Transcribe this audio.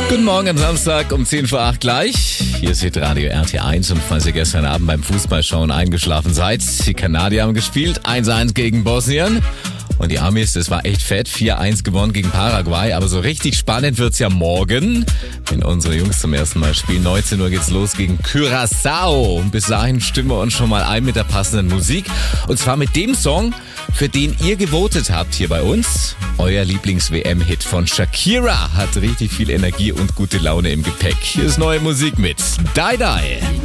Guten Morgen am Samstag um 10 vor 8 gleich. Hier ist Radio RT1 und falls ihr gestern Abend beim Fußballschauen eingeschlafen seid, die Kanadier haben gespielt, 1-1 gegen Bosnien. Und die Amis, das war echt fett, 4-1 gewonnen gegen Paraguay. Aber so richtig spannend wird's ja morgen, wenn unsere Jungs zum ersten Mal spielen. 19 Uhr geht's los gegen Curaçao. Und bis dahin stimmen wir uns schon mal ein mit der passenden Musik. Und zwar mit dem Song, für den ihr gewotet habt hier bei uns. Euer Lieblings-WM-Hit von Shakira hat richtig viel Energie und gute Laune im Gepäck. Hier ist neue Musik mit Die Die.